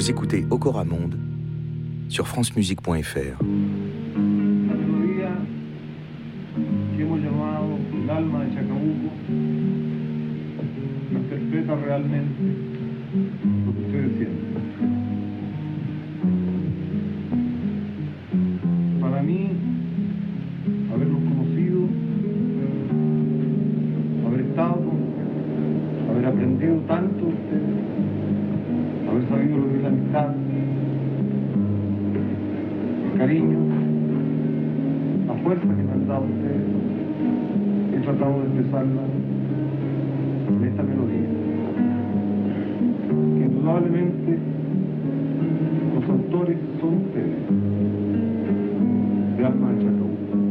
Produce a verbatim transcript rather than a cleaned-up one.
Vous écoutez Okora Monde sur france musique point f r. La melodía que hemos llamado el alma de Chacabuco interpreta realmente lo que ustedes sienten. Para mí, haberlos conocido, haber estado con ustedes, haber aprendido tanto de ustedes, haber sabido lo que es la amistad, el cariño, la fuerza que me han dado ustedes, he tratado de expresarla en esta melodía, que indudablemente los autores son ustedes, de Alma de Chacabuco.